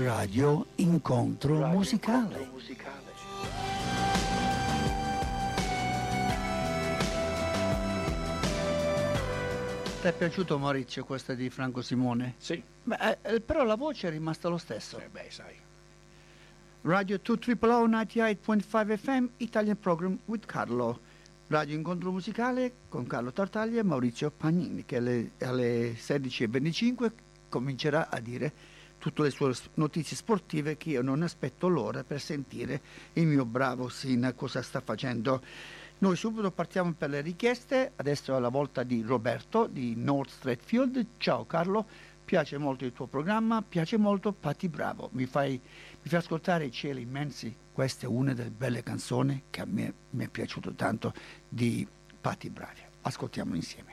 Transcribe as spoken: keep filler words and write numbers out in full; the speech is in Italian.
Radio Incontro Radio Musicale. Incontro musicale. Ti è piaciuto, Maurizio, questa di Franco Simone? Sì. Beh, eh, però la voce è rimasta lo stesso. Eh beh, sai. Radio due zero zero novantaotto punto cinque F M, Italian Program with Carlo. Radio Incontro Musicale con Carlo Tartaglia e Maurizio Pagnini, che alle, alle sedici e venticinque comincerà a dire tutte le sue notizie sportive, che io non aspetto l'ora per sentire il mio bravo Sina cosa sta facendo. Noi subito partiamo per le richieste. Adesso è la volta di Roberto di North Stratfield. Ciao Carlo, piace molto il tuo programma, piace molto Patti Bravo, mi fai, mi fai ascoltare I cieli immensi. Questa è una delle belle canzoni che a me mi è piaciuto tanto di Patti Bravo. Ascoltiamo insieme.